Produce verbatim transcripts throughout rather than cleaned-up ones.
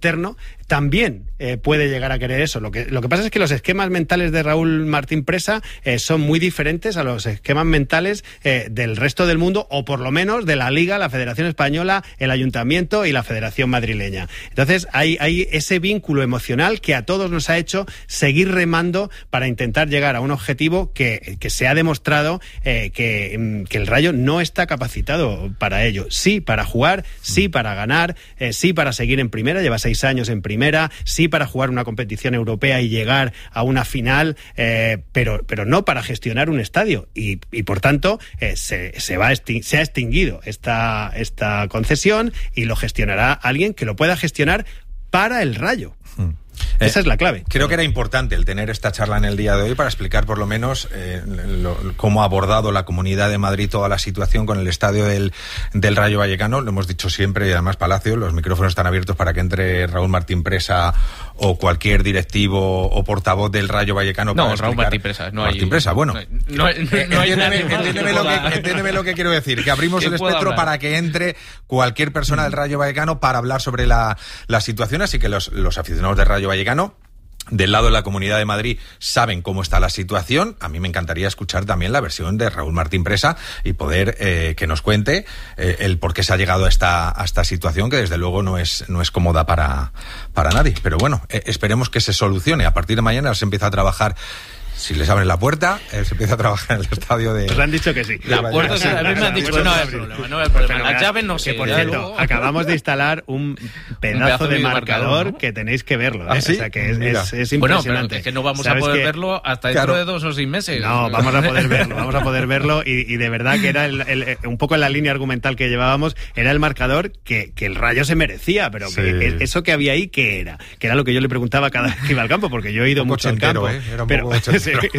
externo también eh, puede llegar a querer eso. Lo que, lo que pasa es que los esquemas mentales de Raúl Martín Presa eh, son muy diferentes a los esquemas mentales eh, del resto del mundo, o por lo menos de la Liga, la Federación Española, el Ayuntamiento y la Federación Madrileña. Entonces hay, hay ese vínculo emocional que a todos nos ha hecho seguir remando para intentar llegar a un objetivo que, que se ha demostrado eh, que, que el Rayo no está capacitado para ello. Sí para jugar, sí para ganar, eh, sí para seguir en primera, lleva seis años en primera, sí para jugar una competición europea y llegar a una final, eh, pero, pero no para gestionar un estadio. Y, y por tanto, eh, se, se, va exting- se ha extinguido esta, esta concesión y lo gestionará alguien que lo pueda gestionar para el Rayo. Hmm. Esa Eh, es la clave. Creo que era importante el tener esta charla en el día de hoy para explicar por lo menos eh, lo, cómo ha abordado la Comunidad de Madrid toda la situación con el estadio del, del Rayo Vallecano. Lo hemos dicho siempre, y además Palacio, los micrófonos están abiertos para que entre Raúl Martín Presa o cualquier directivo o portavoz del Rayo Vallecano. No, para Raúl explicar... Martín Presa. No Martín hay, Presa, bueno. No, no, no, no hay entiéndeme, nadie más entiéndeme, que lo pueda... que, entiéndeme lo que quiero decir, que abrimos el espectro hablar. para que entre cualquier persona del Rayo Vallecano para hablar sobre la, la situación, así que los, los aficionados del Rayo Vallecano del lado de la Comunidad de Madrid saben cómo está la situación. A mí me encantaría escuchar también la versión de Raúl Martín Presa y poder eh, que nos cuente eh, el por qué se ha llegado a esta, a esta situación, que desde luego no es, no es cómoda para, para nadie. Pero bueno, eh, esperemos que se solucione. A partir de mañana se empieza a trabajar. Si les abren la puerta, eh, se empieza a trabajar en el estadio de... Nos han dicho que sí. La puerta, sí, a mí me han dicho que no hay problema, no hay problema. Las llaves no sé. Que, por cierto, luego... acabamos de instalar un pedazo, un pedazo de, de marcador, marcador ¿no? que tenéis que verlo. ¿eh? ¿Ah, sí? O sea, que es, es, es impresionante. Bueno, pero es que no vamos a poder que... verlo hasta dentro claro. de dos o seis meses. No, vamos a poder verlo, vamos a poder verlo y, y de verdad que era el, el, un poco en la línea argumental que llevábamos, era el marcador que, que el Rayo se merecía, pero sí. que eso que había ahí, ¿qué era? Que era lo que yo le preguntaba cada vez que iba al campo, porque yo he ido mucho al campo. ¿eh? Era un pero, poco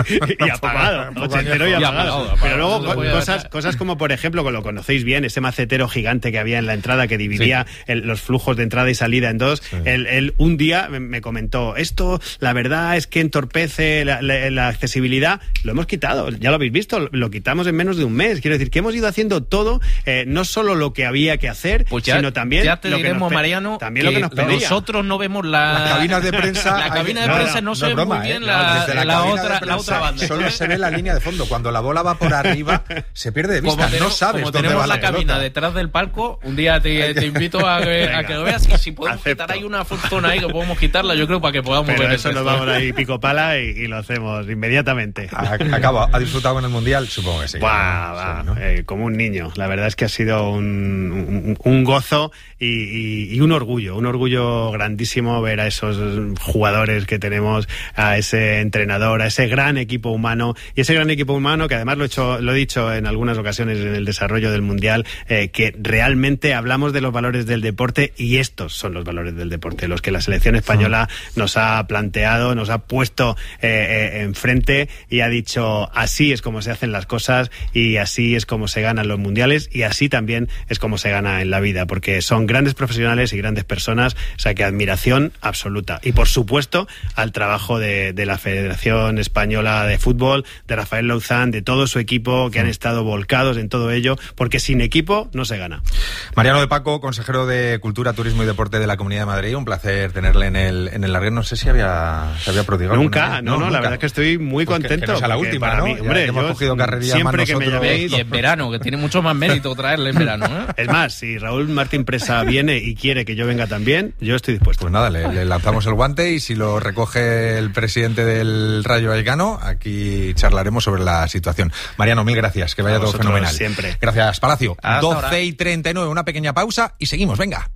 y apagado, ochentero y apagado. apagado. Pero luego no cosas, cosas como, por ejemplo, que lo conocéis bien, ese macetero gigante que había en la entrada que dividía sí. el, los flujos de entrada y salida en dos. Sí. Él, él un día me comentó, esto la verdad es que entorpece la, la, la accesibilidad. Lo hemos quitado, ya lo habéis visto, lo quitamos en menos de un mes. Quiero decir que hemos ido haciendo todo, eh, no solo lo que había que hacer, pues ya, sino también ya te lo diremos, que nos, Mariano, también lo que nos pedía. Nosotros no vemos la... las cabinas de prensa. La cabina de no, prensa no, no, no se no ve broma, muy bien eh, la, la, la, otra, otra, la otra banda. Solo se ve la línea de fondo. Cuando la bola va por arriba, se pierde de vista. Como no sabes como dónde tenemos va la, la cabina pelota. detrás del palco, un día te, te invito a que, a que lo veas y si podemos Acepto. quitar ahí una zona ahí que podemos quitarla, yo creo, para que podamos Pero ver eso nos vamos ahí pico pala y, y lo hacemos inmediatamente. Acaba, ¿ha disfrutado con el Mundial? Supongo que sí. Buah, ¿no? va, sí, ¿no? eh, como un niño. La verdad es que ha sido un, un, un gozo y, y, y un orgullo, un orgullo grandísimo ver a esos jugadores que tenemos, a ese entrenador, a ese gran equipo humano y ese gran equipo humano que además lo he, hecho, lo he dicho en algunas ocasiones en el desarrollo del Mundial, eh, que realmente hablamos de los valores del deporte y estos son los valores del deporte, los que la selección española nos ha planteado, nos ha puesto eh, eh, enfrente y ha dicho así es como se hacen las cosas y así es como se ganan los mundiales y así también es como se gana en la vida, porque son grandes profesionales y grandes personas, o sea que admiración absoluta. Y por supuesto al trabajo de, de la Federación Española de Fútbol, de Rafael Louzán, de todo su equipo que han estado volcados en todo ello, porque sin equipo no se gana. Mariano de Paco, consejero de Cultura, Turismo y Deporte de la Comunidad de Madrid, un placer tenerle en el en el larguero. No sé si había se había prodigado. Nunca, no, no, no, la verdad es que estoy muy pues contento. Que, que no sea la última, ¿no? Mí, hombre, ya hemos yo, cogido carrería siempre más que nosotros. me llaméis y en verano, que tiene mucho más mérito traerle en verano, ¿eh? Es más, si Raúl Martín Presa viene y quiere que yo venga también, yo estoy dispuesto. Pues nada, le, le lanzamos el guante y si lo recoge el presidente del Rayo Vallecano, aquí charlaremos sobre la situación. Mariano, mil gracias, que vaya todo fenomenal. Siempre. Gracias, Palacio. Hasta doce ahora. y treinta y nueve, una pequeña pausa y seguimos, venga.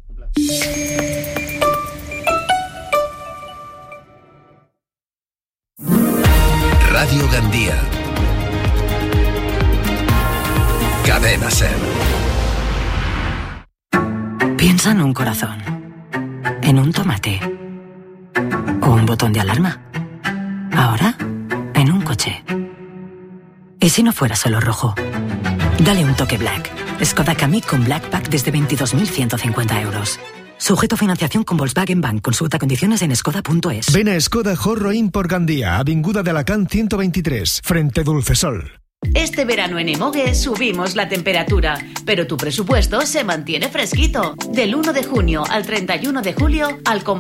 Radio Gandía. Cadena Ser. Piensa en un corazón, en un tomate o un botón de alarma. Ahora, en un coche. ¿Y si no fuera solo rojo? Dale un toque Black. Skoda Kamiq con Black Pack desde veintidós mil ciento cincuenta euros. Sujeto a financiación con Volkswagen Bank. Consulta condiciones en skoda punto es. Ven a Skoda Horro Import Gandía, Avinguda de Alacant ciento veintitrés, frente Dulcesol. Este verano en Emogue subimos la temperatura, pero tu presupuesto se mantiene fresquito. Del uno de junio al treinta y uno de julio, al